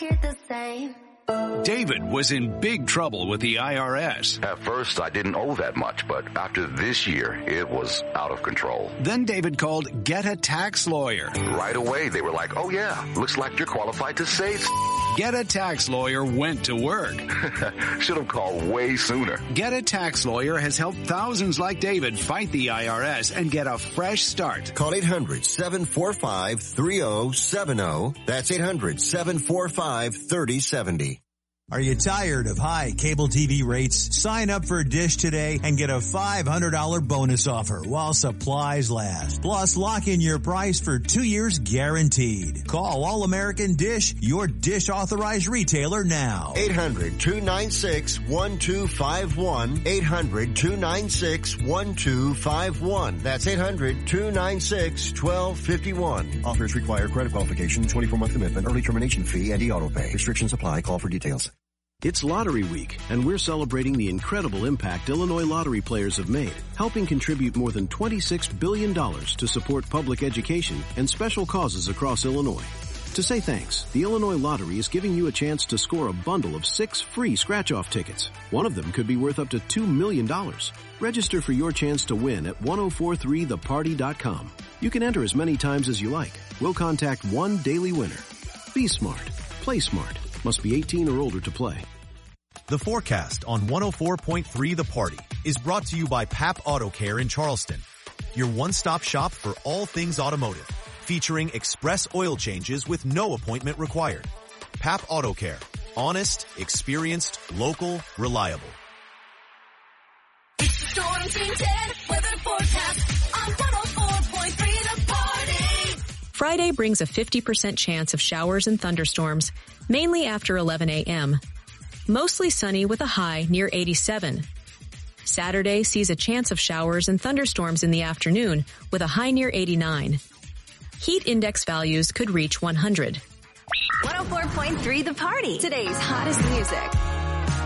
hear the same. David was in big trouble with the IRS. At first, I didn't owe that much, but after this year, it was out of control. Then David called Get a Tax Lawyer. Right away, they were like, oh yeah, looks like you're qualified to save. Get a Tax Lawyer went to work. Should have called way sooner. Get a Tax Lawyer has helped thousands like David fight the IRS and get a fresh start. Call 800-745-3070. That's 800-745-3070. Are you tired of high cable TV rates? Sign up for Dish today and get a $500 bonus offer while supplies last. Plus, lock in your price for 2 years guaranteed. Call All American Dish, your Dish authorized retailer now. 800-296-1251. 800-296-1251. That's 800-296-1251. Offers require credit qualification, 24-month commitment, early termination fee, and e-auto pay. Restrictions apply. Call for details. It's Lottery Week, and we're celebrating the incredible impact Illinois lottery players have made, helping contribute more than $26 billion to support public education and special causes across Illinois. To say thanks, the Illinois Lottery is giving you a chance to score a bundle of 6 free scratch-off tickets. One of them could be worth up to $2 million. Register for your chance to win at 1043theparty.com. You can enter as many times as you like. We'll contact one daily winner. Be smart. Play smart. Must be 18 or older to play. The forecast on 104.3 The Party is brought to you by Pap Auto Care in Charleston, your one-stop shop for all things automotive, featuring express oil changes with no appointment required. Pap Auto Care. Honest, experienced, local, reliable. It's the Storm Team 10 weather forecast on 104.3 The Party. Friday brings a 50% chance of showers and thunderstorms, mainly after 11 a.m. Mostly sunny with a high near 87. Saturday sees a chance of showers and thunderstorms in the afternoon with a high near 89. Heat index values could reach 100. 104.3 The Party. Today's hottest music.